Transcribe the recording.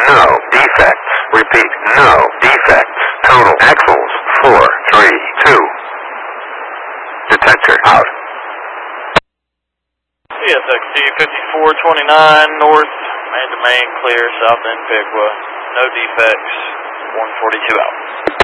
no defects. Repeat, no defects. Total axles 432. Detector out. CSXT 5429 north, main to main clear, south end Piqua. No defects, 142 out.